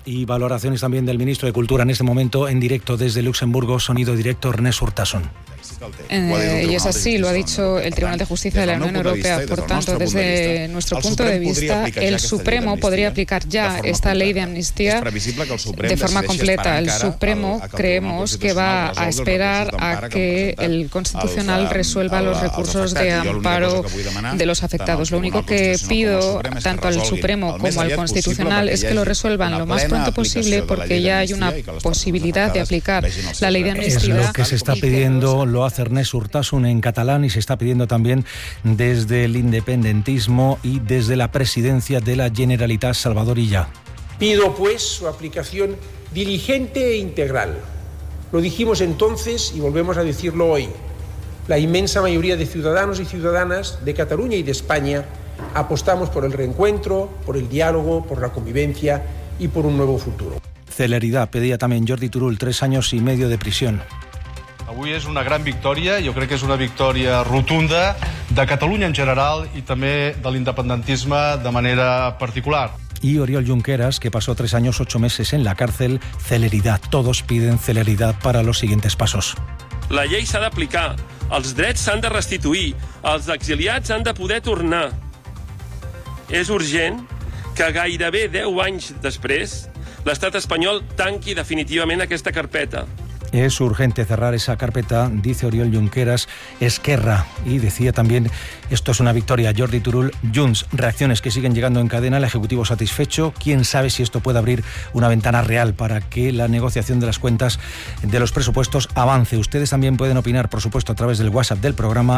Y valoraciones también del ministro de Cultura en este momento en directo desde Luxemburgo, sonido directo Ernest Urtasun. Y es así, lo ha dicho el Tribunal de Justicia de la Unión Europea. Por tanto, desde nuestro punto de vista, el Supremo podría aplicar ya esta ley de amnistía de forma completa. El Supremo creemos que va a esperar a que el Constitucional resuelva los recursos de amparo de los afectados. Lo único que pido tanto al Supremo como al Constitucional es que lo resuelvan lo más pronto posible, porque ya hay una posibilidad de aplicar la ley de amnistía. Es lo que se está pidiendo, lo hace Ernest Urtasun en catalán, y se está pidiendo también desde el independentismo y desde la presidencia de la Generalitat, Salvador Illa. Pido pues su aplicación diligente e integral. Lo dijimos entonces y volvemos a decirlo hoy. La inmensa mayoría de ciudadanos y ciudadanas de Cataluña y de España apostamos por el reencuentro, por el diálogo, por la convivencia y por un nuevo futuro. Celeridad pedía también Jordi Turull, 3 años y medio de prisión. Avui és una gran victòria, jo crec que és una victòria rotunda de Catalunya en general i també de l'independentisme de manera particular. Y Oriol Junqueras, que pasó 3 años 8 meses en la cárcel, celeridad. Todos piden celeridad para los siguientes pasos. La llei s'ha d'aplicar, els drets s'han de restituir, els exiliats han de poder tornar. És urgent que gairebé 10 anys després l'estat espanyol tanqui definitivament aquesta carpeta. Es urgente cerrar esa carpeta, dice Oriol Junqueras. Esquerra, y decía también, esto es una victoria, Jordi Turull. Junts, reacciones que siguen llegando en cadena, el Ejecutivo satisfecho. Quién sabe si esto puede abrir una ventana real para que la negociación de las cuentas de los presupuestos avance. Ustedes también pueden opinar, por supuesto, a través del WhatsApp del programa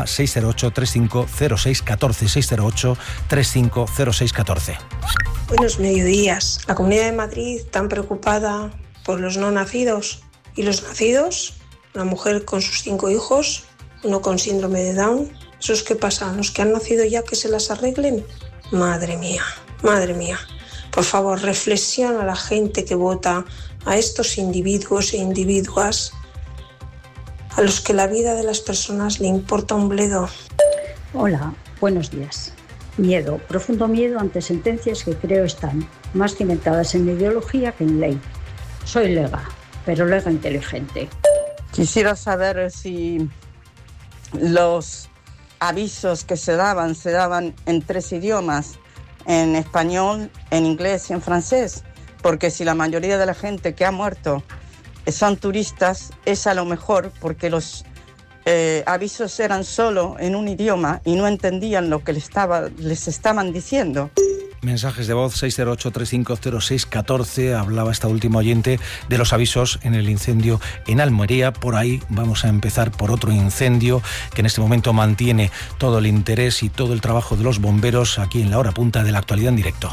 608-350614, 608-350614. Buenos mediodías. La Comunidad de Madrid tan preocupada por los no nacidos. ¿Y los nacidos? Una mujer con sus 5 hijos, uno con síndrome de Down. ¿Esos qué pasa? ¿Los que han nacido ya que se las arreglen? Madre mía, madre mía. Por favor, reflexiona a la gente que vota, a estos individuos e individuas, a los que la vida de las personas le importa un bledo. Hola, buenos días. Miedo, profundo miedo ante sentencias que creo están más cimentadas en ideología que en ley. Soy lega, pero lega inteligente. Quisiera saber si los avisos que se daban en 3 idiomas, en español, en inglés y en francés, porque si la mayoría de la gente que ha muerto son turistas, es a lo mejor porque los avisos eran solo en un idioma y no entendían lo que les estaban diciendo. Mensajes de voz 608-350614. Hablaba esta última oyente de los avisos en el incendio en Almería. Por ahí vamos a empezar por otro incendio que en este momento mantiene todo el interés y todo el trabajo de los bomberos aquí en la hora punta de la actualidad en directo.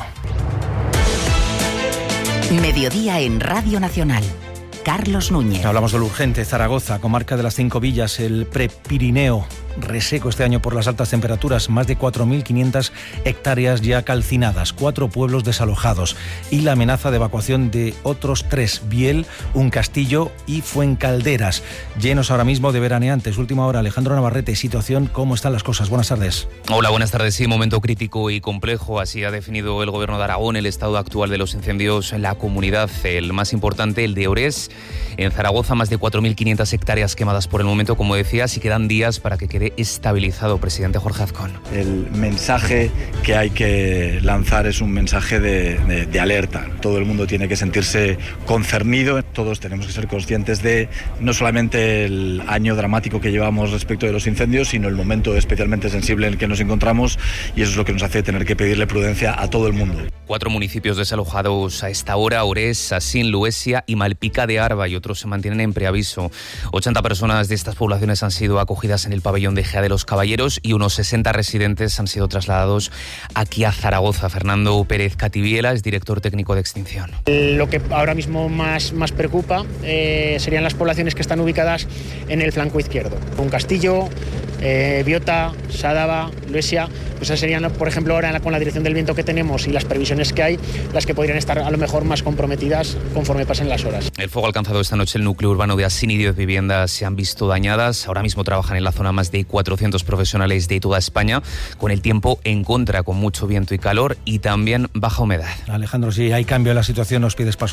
Mediodía en Radio Nacional. Carlos Núñez. Hablamos de lo urgente. Zaragoza, comarca de las 5 villas, el Prepirineo. Reseco este año por las altas temperaturas, más de 4.500 hectáreas ya calcinadas, 4 pueblos desalojados y la amenaza de evacuación de otros 3, Biel, Un Castillo y Fuencalderas, llenos ahora mismo de veraneantes. Última hora, Alejandro Navarrete, situación, ¿cómo están las cosas? Buenas tardes. Hola, buenas tardes. Sí, momento crítico y complejo, así ha definido el Gobierno de Aragón el estado actual de los incendios en la comunidad. El más importante, el de Orés, en Zaragoza, más de 4.500 hectáreas quemadas por el momento, como decías, y quedan días para que quede estabilizado. Presidente Jorge Azcón. El mensaje que hay que lanzar es un mensaje de alerta. Todo el mundo tiene que sentirse concernido. Todos tenemos que ser conscientes de no solamente el año dramático que llevamos respecto de los incendios, sino el momento especialmente sensible en el que nos encontramos, y eso es lo que nos hace tener que pedirle prudencia a todo el mundo. 4 municipios desalojados a esta hora: Orés, Sasín, Luesia y Malpica de Arba, y otros se mantienen en preaviso. 80 personas de estas poblaciones han sido acogidas en el pabellón de Gea de los Caballeros y unos 60 residentes han sido trasladados aquí a Zaragoza. Fernando Pérez Cativiela es director técnico de Extinción. Lo que ahora mismo más preocupa serían las poblaciones que están ubicadas en el flanco izquierdo. Un Castillo, Biota, Sádava, Luesia, pues esas serían, por ejemplo, ahora con la dirección del viento que tenemos y las previsiones que hay, las que podrían estar a lo mejor más comprometidas conforme pasen las horas. El fuego ha alcanzado esta noche el núcleo urbano de Asín y 10 viviendas se han visto dañadas. Ahora mismo trabajan en la zona más de 400 profesionales de toda España, con el tiempo en contra, con mucho viento y calor y también baja humedad. Alejandro, si hay cambio en la situación, nos pides paso